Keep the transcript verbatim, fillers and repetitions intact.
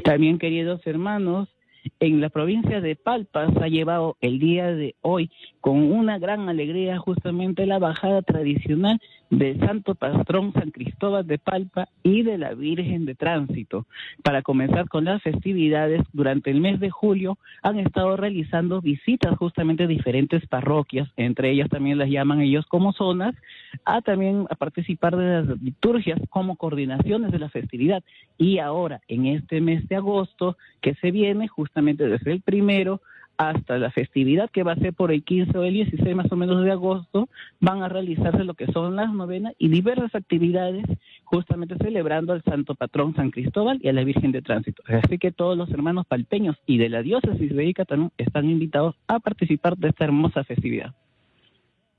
También, queridos hermanos, en la provincia de Palpa se ha llevado el día de hoy con una gran alegría justamente la bajada tradicional del Santo Patrón San Cristóbal de Palpa y de la Virgen de Tránsito. Para comenzar con las festividades, durante el mes de julio han estado realizando visitas justamente a diferentes parroquias, entre ellas también las llaman ellos como zonas, a también a participar de las liturgias como coordinaciones de la festividad. Y ahora, en este mes de agosto, que se viene justamente desde el primero hasta la festividad que va a ser por el quince o el dieciséis más o menos de agosto, van a realizarse lo que son las novenas y diversas actividades justamente celebrando al Santo Patrón San Cristóbal y a la Virgen de Tránsito. Así que todos los hermanos palpeños y de la diócesis de Ica también están invitados a participar de esta hermosa festividad.